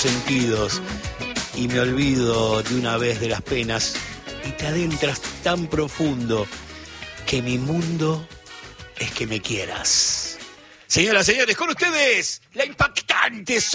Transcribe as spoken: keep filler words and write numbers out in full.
sentidos y me olvido de una vez de las penas y te adentras tan profundo que mi mundo es que me quieras. Señoras y señores, con ustedes, la impactante